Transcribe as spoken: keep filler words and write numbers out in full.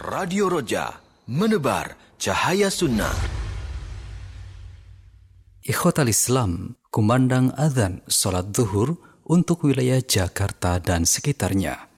Radio Roja, menebar cahaya sunnah. Ikhwatal Islam, kumandang adzan salat zuhur untuk wilayah Jakarta dan sekitarnya.